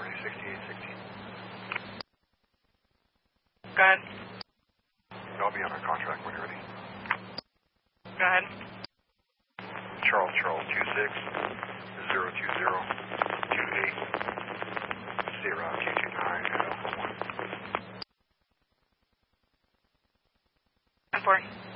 Airway 6816. Go ahead. I'll be on a contract when you're ready. Go ahead. Charles 26 020 28. Stay around Q29 at Alpha 1. 10-4.